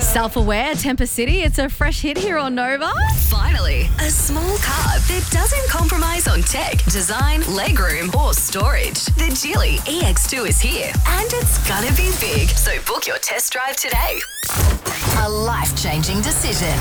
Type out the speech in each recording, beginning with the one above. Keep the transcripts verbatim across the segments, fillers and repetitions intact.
Self-Aware, Temper City. It's a fresh hit here on Nova. Finally, a small car that doesn't compromise on tech, design, legroom, or storage. The Geely E X two is here, and it's gonna be big. So book your test drive today. A life-changing decision.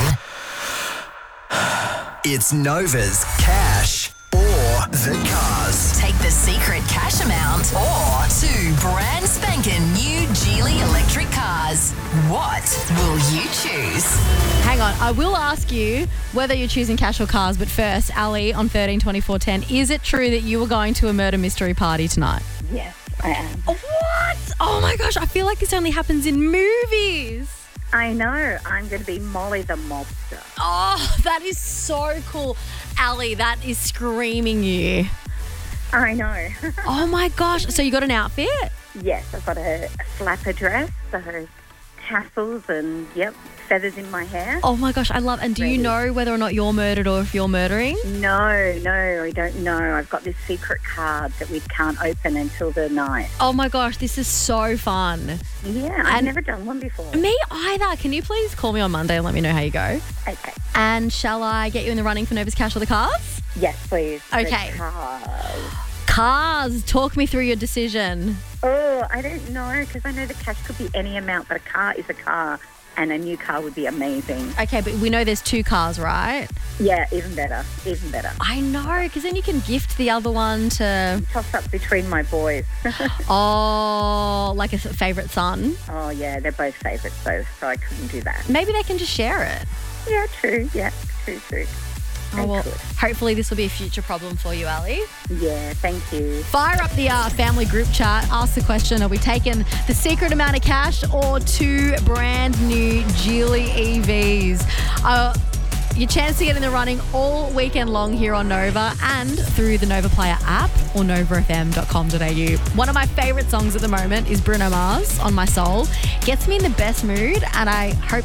It's Nova's Cash or the Cars. Take the secret cash amount or two brand spanking new Geely electric cars. What will you choose? Hang on, I will ask you whether you're choosing cash or cars, but first, Ali on thirteen twenty-four ten, is it true that you were going to a murder mystery party tonight? Yes, I am. What? Oh my gosh, I feel like this only happens in movies. I know. I'm going to be Molly the mobster. Oh, that is so cool. Ali, that is screaming you. I know. Oh my gosh. So you got an outfit? Yes, I've got a, a flapper dress, so tassels and, yep, feathers in my hair. Oh my gosh, I love. And do Ready. you know whether or not you're murdered or if you're murdering? No, no, I don't know. I've got this secret card that we can't open until the night. Oh my gosh, this is so fun. Yeah, I've And- never done one before. Me either. Can you please call me on Monday and let me know how you go? Okay. And shall I get you in the running for Nova's Cash or the Cars? Yes, please. The Okay. cars. Cars. Talk me through your decision. Oh, I don't know, because I know the cash could be any amount, but a car is a car, and a new car would be amazing. Okay, but we know there's two cars, right? Yeah, even better, even better. I know, because then you can gift the other one to, Toss up between my boys. oh, like a favourite son. Oh, yeah, they're both favourites, though, so I couldn't do that. Maybe they can just share it. Yeah, true. Yeah, true, true. Oh, well, could. hopefully this will be a future problem for you, Ali. Yeah, thank you. Fire up the uh, family group chat. Ask the question, are we taking the secret amount of cash or two brand new Geely E Vs? Uh, your chance to get in the running all weekend long here on Nova and through the Nova Player app or nova f m dot com dot a u. One of my favourite songs at the moment is Bruno Mars, On My Soul. Gets me in the best mood, and I hope